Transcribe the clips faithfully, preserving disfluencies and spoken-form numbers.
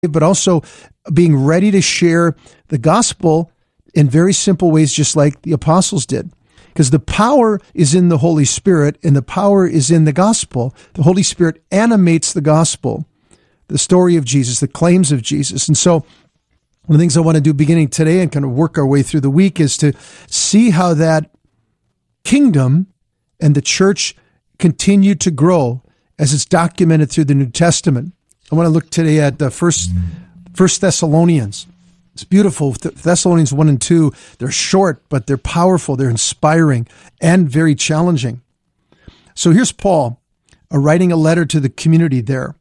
but also being ready to share the gospel in very simple ways, just like the apostles did. Because the power is in the Holy Spirit, and the power is in the gospel. The Holy Spirit animates the gospel, the story of Jesus, the claims of Jesus. And so one of the things I want to do beginning today and kind of work our way through the week is to see how that kingdom and the church continue to grow as it's documented through the New Testament. I want to look today at the first, First Thessalonians. It's beautiful. Thessalonians one and two, they're short, but they're powerful, they're inspiring, and very challenging. So here's Paul uh, writing a letter to the community there.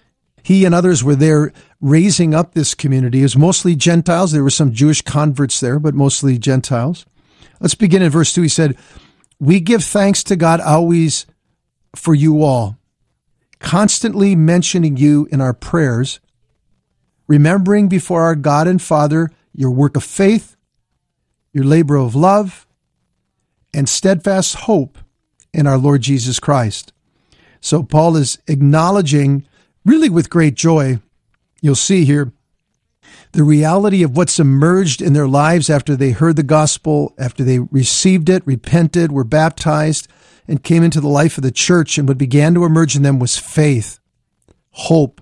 He and others were there raising up this community. It was mostly Gentiles. There were some Jewish converts there, but mostly Gentiles. Let's begin in verse two. He said, "We give thanks to God always for you all, constantly mentioning you in our prayers, remembering before our God and Father your work of faith, your labor of love, and steadfast hope in our Lord Jesus Christ." So Paul is acknowledging, really with great joy, you'll see here, the reality of what's emerged in their lives after they heard the gospel, after they received it, repented, were baptized, and came into the life of the church. And what began to emerge in them was faith, hope,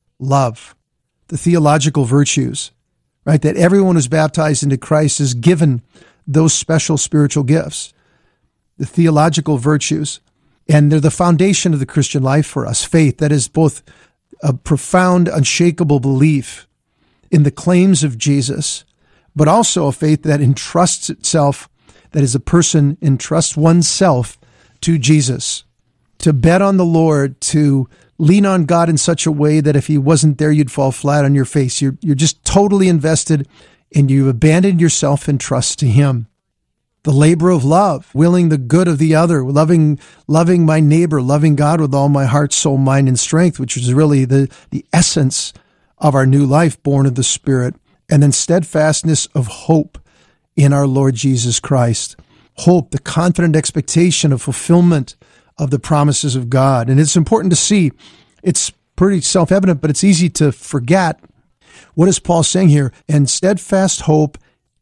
love, the theological virtues, right? That everyone who's baptized into Christ is given those special spiritual gifts, the theological virtues, and they're the foundation of the Christian life for us. Faith, that is both a profound, unshakable belief in the claims of Jesus, but also a faith that entrusts itself, that is a person entrusts oneself to Jesus, to bet on the Lord, to lean on God in such a way that if he wasn't there, you'd fall flat on your face. You're, you're just totally invested, and you've abandoned yourself in trust to him. The labor of love, willing the good of the other, loving loving my neighbor, loving God with all my heart, soul, mind, and strength, which is really the, the essence of our new life, born of the Spirit. And then steadfastness of hope in our Lord Jesus Christ. Hope, the confident expectation of fulfillment of the promises of God. And it's important to see, it's pretty self-evident, but it's easy to forget. What is Paul saying here? And steadfast hope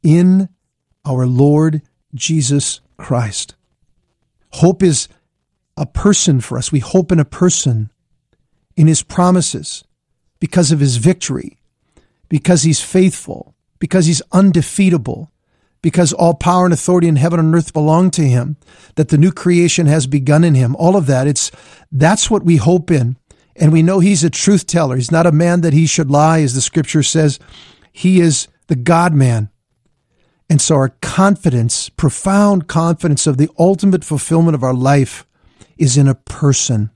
in our Lord Jesus Christ. Hope is a person for us. We hope in a person, in his promises, because of his victory, because he's faithful, because he's undefeatable, because all power and authority in heaven and earth belong to him, that the new creation has begun in him. All of that, it's that's what we hope in. And we know he's a truth teller. He's not a man that he should lie, as the scripture says. He is the God-man. And so our confidence, profound confidence of the ultimate fulfillment of our life is in a person.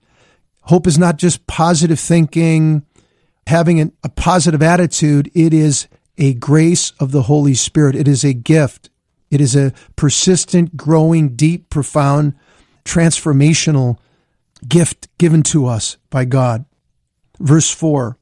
Hope is not just positive thinking, having an, a positive attitude. It is a grace of the Holy Spirit. It is a gift. It is a persistent, growing, deep, profound, transformational gift given to us by God. Verse four,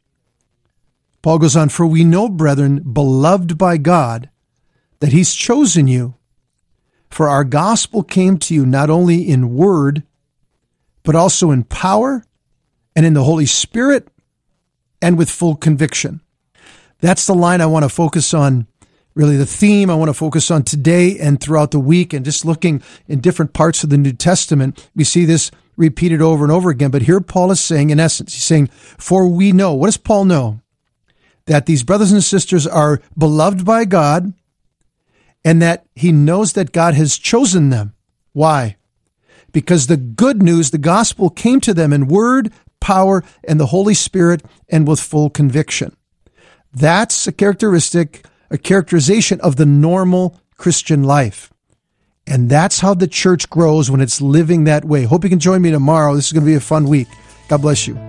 Paul goes on, "For we know, brethren, beloved by God, that he's chosen you. For our gospel came to you not only in word, but also in power and in the Holy Spirit and with full conviction." That's the line I want to focus on, really the theme I want to focus on today and throughout the week. And just looking in different parts of the New Testament, we see this repeated over and over again. But here Paul is saying, in essence, he's saying, for we know. What does Paul know? That these brothers and sisters are beloved by God, and that he knows that God has chosen them. Why? Because the good news, the gospel, came to them in word, power, and the Holy Spirit, and with full conviction. That's a characteristic, a characterization of the normal Christian life. And that's how the church grows, when it's living that way. Hope you can join me tomorrow. This is going to be a fun week. God bless you.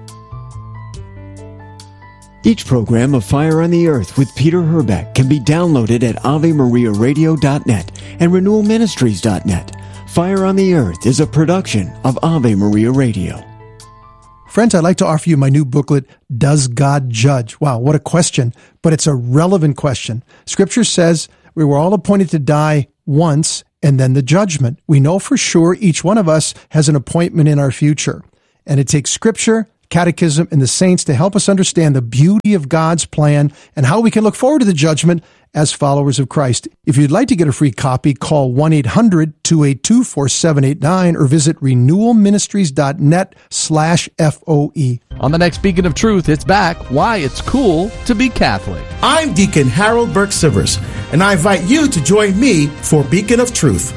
Each program of Fire on the Earth with Peter Herbeck can be downloaded at ave maria radio dot net and renewal ministries dot net. Fire on the Earth is a production of Ave Maria Radio. Friends, I'd like to offer you my new booklet, Does God Judge? Wow, what a question, but it's a relevant question. Scripture says we were all appointed to die once and then the judgment. We know for sure each one of us has an appointment in our future, and it takes Scripture, Catechism, and the saints to help us understand the beauty of God's plan and how we can look forward to the judgment as followers of Christ. If you'd like to get a free copy, call one eight hundred two eight two four seven eight nine or visit renewalministries.net slash FOE. On the next Beacon of Truth, it's back, Why It's Cool to Be Catholic. I'm Deacon Harold Burke-Sivers, and I invite you to join me for Beacon of Truth.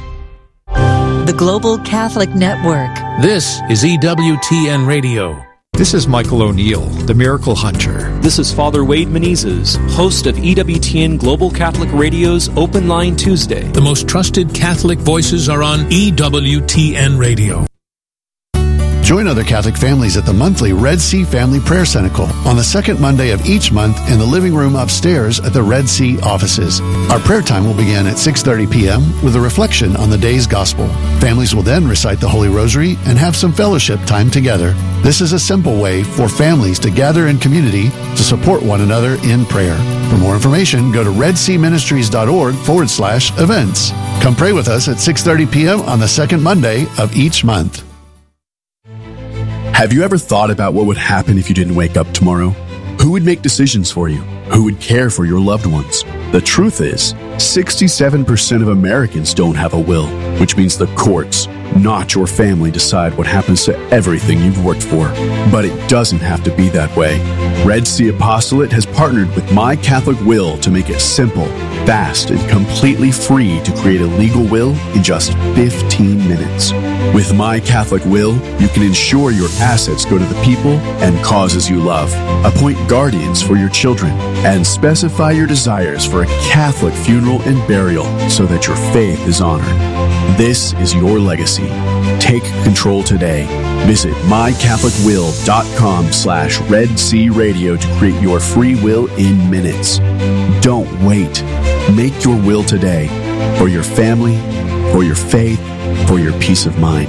The Global Catholic Network. This is E W T N Radio. This is Michael O'Neill, the Miracle Hunter. This is Father Wade Menezes, host of E W T N Global Catholic Radio's Open Line Tuesday. The most trusted Catholic voices are on E W T N Radio. Join other Catholic families at the monthly Red Sea Family Prayer Cenacle on the second Monday of each month in the living room upstairs at the Red Sea offices. Our prayer time will begin at six thirty p.m. with a reflection on the day's gospel. Families will then recite the Holy Rosary and have some fellowship time together. This is a simple way for families to gather in community to support one another in prayer. For more information, go to redseaministries.org forward slash events. Come pray with us at six thirty p.m. on the second Monday of each month. Have you ever thought about what would happen if you didn't wake up tomorrow? Who would make decisions for you? Who would care for your loved ones? The truth is, sixty-seven percent of Americans don't have a will, which means the courts, not your family, decide what happens to everything you've worked for. But it doesn't have to be that way. Red Sea Apostolate has partnered with My Catholic Will to make it simple, fast, and completely free to create a legal will in just fifteen minutes. With My Catholic Will, you can ensure your assets go to the people and causes you love, appoint guardians for your children, and specify your desires for a Catholic funeral and burial so that your faith is honored. This is your legacy. Take control today. Visit mycatholicwill.com slash Red Sea Radio to create your free will in minutes. Don't wait. Make your will today for your family, for your faith, for your peace of mind.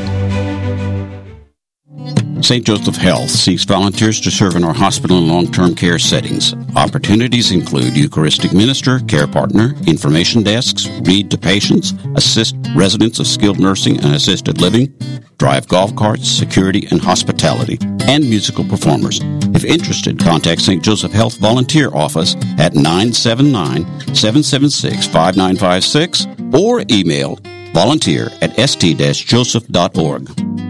Saint Joseph Health seeks volunteers to serve in our hospital and long-term care settings. Opportunities include Eucharistic minister, care partner, information desks, read to patients, assist residents of skilled nursing and assisted living, drive golf carts, security and hospitality, and musical performers. If interested, contact Saint Joseph Health Volunteer Office at nine seven nine, seven seven six, five nine five six or email volunteer at s t joseph dot org.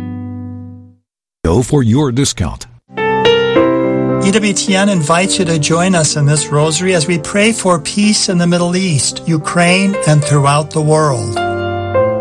Go for your discount. E W T N invites you to join us in this rosary as we pray for peace in the Middle East, Ukraine, and throughout the world.